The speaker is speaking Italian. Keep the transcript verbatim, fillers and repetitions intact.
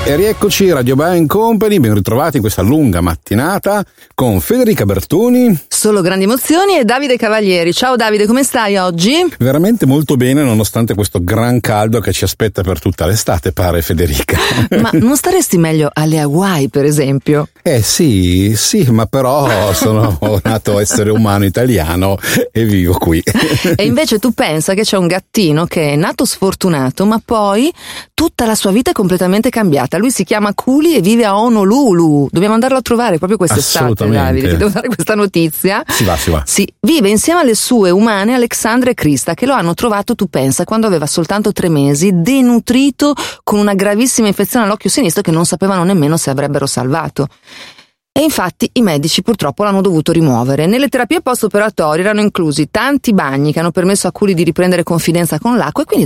E rieccoci, Radio Band Company, ben ritrovati in questa lunga mattinata con Federica Bertoni. Solo grandi emozioni e Davide Cavalieri. Ciao Davide, come stai oggi? Veramente molto bene, nonostante questo gran caldo che ci aspetta per tutta l'estate, pare, Federica. Ma non staresti meglio alle Hawaii, per esempio? Eh sì, sì, ma però sono nato essere umano italiano e vivo qui. E invece tu pensa che c'è un gattino che è nato sfortunato, ma poi tutta la sua vita è completamente cambiata. Lui si chiama Culi e vive a Honolulu. Dobbiamo andarlo a trovare proprio quest'estate, Davide. Ti devo dare questa notizia. Si va, si va. Sì, vive insieme alle sue umane Alexandra e Krista, che lo hanno trovato, tu pensa, quando aveva soltanto tre mesi, denutrito con una gravissima infezione all'occhio sinistro che non sapevano nemmeno se avrebbero salvato. E infatti i medici purtroppo l'hanno dovuto rimuovere. Nelle terapie post-operatorie erano inclusi tanti bagni che hanno permesso a Culi di riprendere confidenza con l'acqua e quindi